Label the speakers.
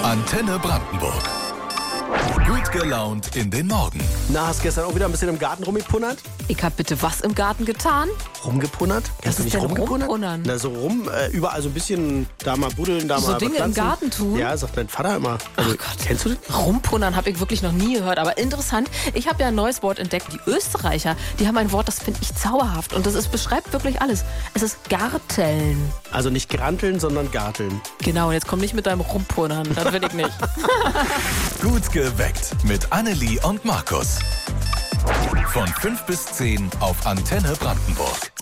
Speaker 1: Antenne Brandenburg. Gut gelaunt in den Morgen.
Speaker 2: Na, hast gestern auch wieder ein bisschen im Garten rumgepunnert?
Speaker 3: Ich hab bitte was im Garten getan?
Speaker 2: Rumgepunnert? Kennst du
Speaker 3: ist
Speaker 2: nicht
Speaker 3: denn
Speaker 2: rumgepunnert?
Speaker 3: rumpunnern?
Speaker 2: Na, so überall so ein bisschen da mal buddeln, da
Speaker 3: So
Speaker 2: mal
Speaker 3: Dinge im
Speaker 2: bepflanzen.
Speaker 3: Garten tun?
Speaker 2: Ja, sagt mein Vater immer. Also,
Speaker 3: Ach Gott.
Speaker 2: Kennst du das?
Speaker 3: Rumpunnern habe ich wirklich noch nie gehört, aber interessant. Ich habe ja ein neues Wort entdeckt. Die Österreicher, die haben ein Wort, das finde ich zauberhaft und beschreibt wirklich alles. Es ist Garteln.
Speaker 2: Also nicht granteln, sondern garteln.
Speaker 3: Genau, und jetzt komm nicht mit deinem Rumpunnern, das will ich nicht.
Speaker 1: Gut geweckt mit Annelie und Markus. Von 5 bis 10 auf Antenne Brandenburg.